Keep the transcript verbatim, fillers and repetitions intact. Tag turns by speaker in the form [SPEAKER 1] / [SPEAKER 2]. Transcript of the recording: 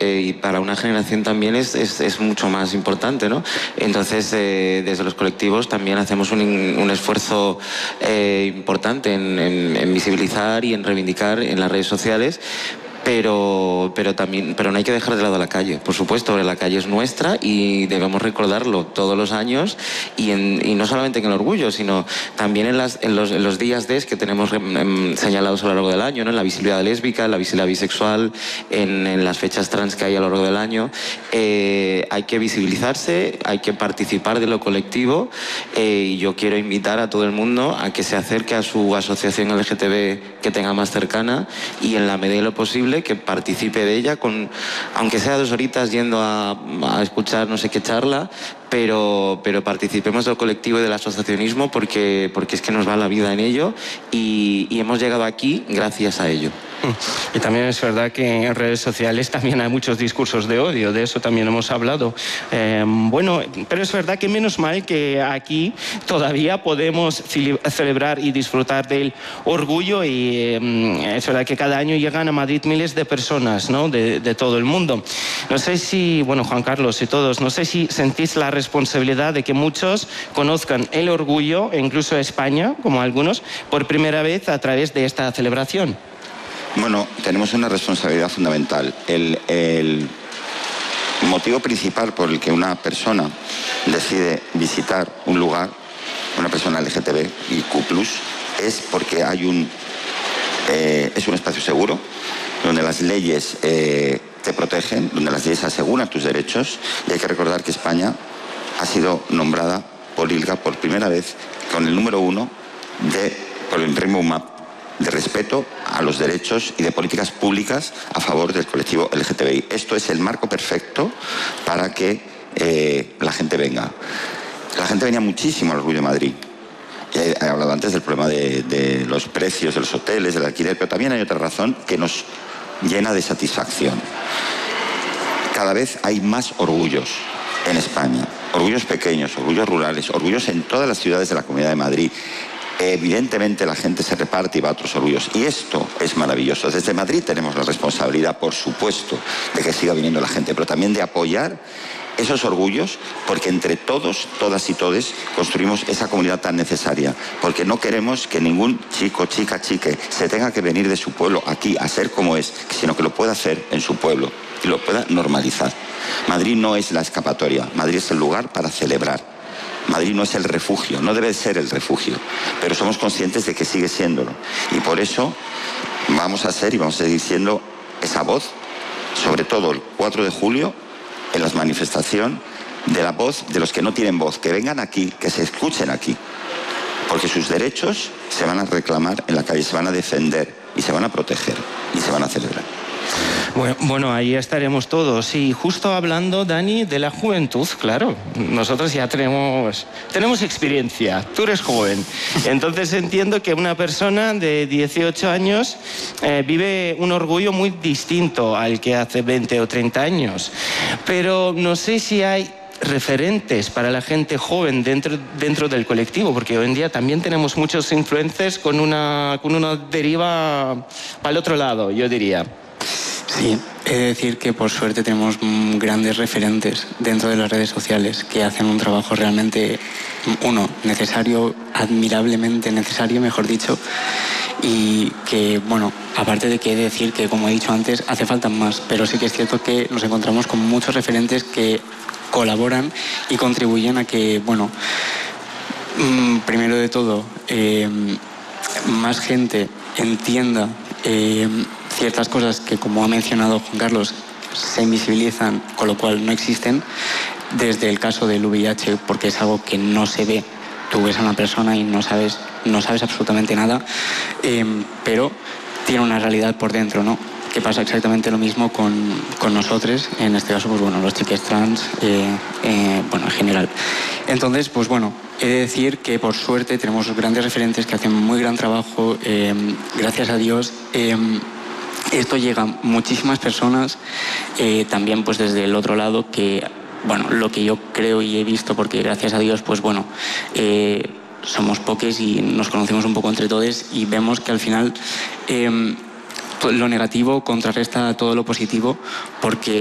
[SPEAKER 1] eh, y para una generación también es, es, es mucho más importante, ¿no? Entonces, eh, desde los colectivos también hacemos un, un esfuerzo eh, importante en, en, en visibilizar y en reivindicar en las redes sociales. Pero, pero, también, pero no hay que dejar de lado la calle, por supuesto, la calle es nuestra y debemos recordarlo todos los años y, en, y no solamente en el orgullo, sino también en, las, en, los, en los días D que tenemos em, señalados a lo largo del año, ¿no? En la visibilidad lésbica, en la visibilidad bisexual, en, en las fechas trans que hay a lo largo del año. Eh, hay que visibilizarse, hay que participar de lo colectivo eh, y yo quiero invitar a todo el mundo a que se acerque a su asociación L G T B que tenga más cercana y en la medida de lo posible que participe de ella, con, aunque sea dos horitas yendo a, a escuchar no sé qué charla, pero, pero participemos del colectivo y del asociacionismo porque, porque es que nos va la vida en ello y, y hemos llegado aquí gracias a ello.
[SPEAKER 2] Y también es verdad que en redes sociales también hay muchos discursos de odio, de eso también hemos hablado. Eh, bueno, pero es verdad que menos mal que aquí todavía podemos celebrar y disfrutar del orgullo y eh, es verdad que cada año llegan a Madrid miles de personas, ¿no? de, de todo el mundo. No sé si, bueno, Juan Carlos y todos, no sé si sentís la responsabilidad de que muchos conozcan el orgullo, e incluso España, como algunos, por primera vez a través de esta celebración.
[SPEAKER 3] Bueno, tenemos una responsabilidad fundamental. El, el motivo principal por el que una persona decide visitar un lugar, una persona L G T B y Q plus, es porque hay un, eh, es un espacio seguro, donde las leyes eh, te protegen, donde las leyes aseguran tus derechos, y hay que recordar que España ha sido nombrada por I L G A por primera vez con el número uno de, por el Rainbow Map, de respeto a los derechos y de políticas públicas a favor del colectivo L G T B I. Esto es el marco perfecto para que eh, la gente venga. La gente venía muchísimo al Orgullo de Madrid. He hablado antes del problema de, de los precios de los hoteles, del alquiler, pero también hay otra razón que nos llena de satisfacción. Cada vez hay más orgullos en España. Orgullos pequeños, orgullos rurales, orgullos en todas las ciudades de la Comunidad de Madrid. Evidentemente la gente se reparte y va a otros orgullos. Y esto es maravilloso. Desde Madrid tenemos la responsabilidad, por supuesto, de que siga viniendo la gente, pero también de apoyar esos orgullos, porque entre todos, todas y todes, construimos esa comunidad tan necesaria. Porque no queremos que ningún chico, chica, chique se tenga que venir de su pueblo aquí a ser como es, sino que lo pueda hacer en su pueblo y lo pueda normalizar. Madrid no es la escapatoria, Madrid es el lugar para celebrar. Madrid no es el refugio, no debe ser el refugio, pero somos conscientes de que sigue siéndolo. Y por eso vamos a ser y vamos a seguir siendo esa voz, sobre todo el cuatro de julio, en la manifestación de la voz de los que no tienen voz, que vengan aquí, que se escuchen aquí, porque sus derechos se van a reclamar en la calle, se van a defender y se van a proteger y se van a celebrar.
[SPEAKER 2] Bueno, bueno, ahí estaremos todos. Y justo hablando, Dani, de la juventud, claro, nosotros ya tenemos, tenemos experiencia, tú eres joven. Entonces entiendo que una persona de dieciocho años eh, vive un orgullo muy distinto al que hace veinte o treinta años. Pero no sé si hay referentes para la gente joven dentro, dentro del colectivo, porque hoy en día también tenemos muchos influencers con una, con una deriva para el otro lado, yo diría.
[SPEAKER 4] Sí, he de decir que por suerte tenemos grandes referentes dentro de las redes sociales que hacen un trabajo realmente, uno, necesario, admirablemente necesario, mejor dicho, y que, bueno, aparte de que he de decir que, como he dicho antes, hace falta más, pero sí que es cierto que nos encontramos con muchos referentes que colaboran y contribuyen a que, bueno, primero de todo, eh, más gente entienda eh, ciertas cosas que, como ha mencionado Juan Carlos, se invisibilizan, con lo cual no existen, desde el caso del V I H, porque es algo que no se ve. Tú ves a una persona y no sabes, no sabes absolutamente nada, eh, pero tiene una realidad por dentro, ¿no? Que pasa exactamente lo mismo con, con nosotros, en este caso, pues bueno, los chiques trans, eh, eh, bueno, en general. Entonces, pues bueno, he de decir que por suerte tenemos grandes referentes que hacen muy gran trabajo, eh, gracias a Dios. Eh, esto llega a muchísimas personas, eh, también pues desde el otro lado, que, bueno, lo que yo creo y he visto, porque gracias a Dios, pues bueno, eh, somos poques y nos conocemos un poco entre todos y vemos que al final Eh, lo negativo contrarresta todo lo positivo, porque